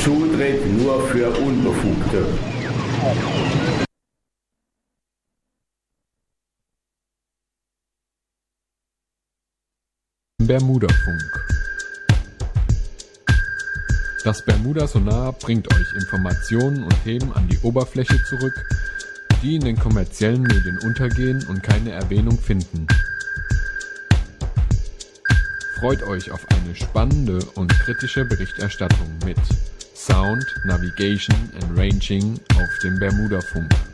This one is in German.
Zutritt nur für Unbefugte. Bermudafunk. Das Bermuda-Sonar bringt euch Informationen und Themen an die Oberfläche zurück, die in den kommerziellen Medien untergehen und keine Erwähnung finden. Freut euch auf eine spannende und kritische Berichterstattung mit Sound, Navigation and Ranging auf dem Bermudafunk.